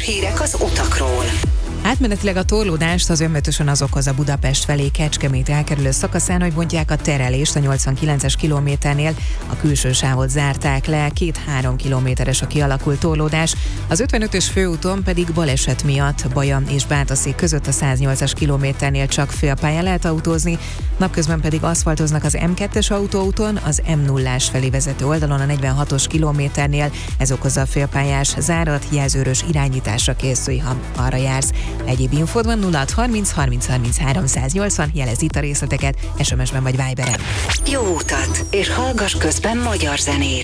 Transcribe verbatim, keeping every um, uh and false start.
hírek az utakról. Átmenetileg a torlódást az ömötösön az okozza Budapest felé Kecskemét elkerülő szakaszán, hogy bontják a terelést a nyolcvankilences kilométernél. A külső sávot zárták le, két-három kilométeres a kialakult torlódás. Az ötvenötös főúton pedig baleset miatt Baja és Bátaszék között a száznyolcas kilométernél csak félpályán lehet autózni, napközben pedig aszfaltoznak az em kettes autóúton, az em nullás felé vezető oldalon a negyvenhatos kilométernél. Ez okozza a félpályás zárat, jelzőrös irányításra készülj, ha arra jársz. Egyéb infód van nulla harminc harminc harminchárom száznyolcvan, jelez itt a részleteket, es em es-ben vagy Viberen. Jó utat, és hallgass közben magyar zenét.